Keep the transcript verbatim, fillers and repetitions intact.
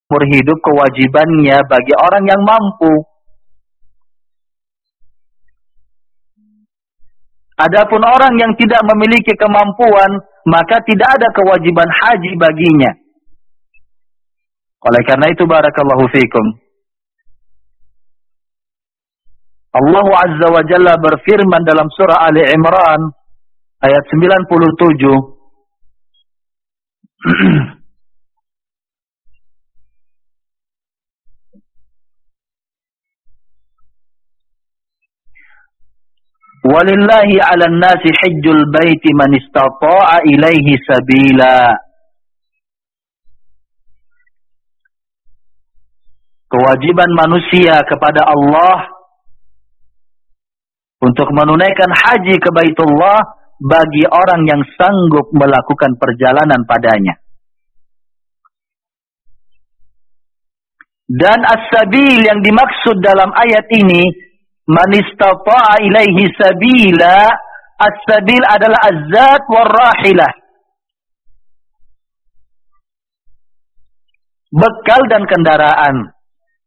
seumur hidup kewajibannya bagi orang yang mampu. Adapun orang yang tidak memiliki kemampuan, maka tidak ada kewajiban haji baginya. Oleh karena itu, barakallahu fiikum, Allah Azza wa Jalla berfirman dalam surah Ali Imran ayat sembilan puluh tujuh. Walillahi 'alan nasi hajjul baiti man istata'a ilaihi sabila. Kewajiban manusia kepada Allah untuk menunaikan haji ke Baitullah bagi orang yang sanggup melakukan perjalanan padanya. Dan as-sabil yang dimaksud dalam ayat ini, man istata'a ilaihi sabila, as-sabil adalah az-zat war-rahilah. Bekal dan kendaraan.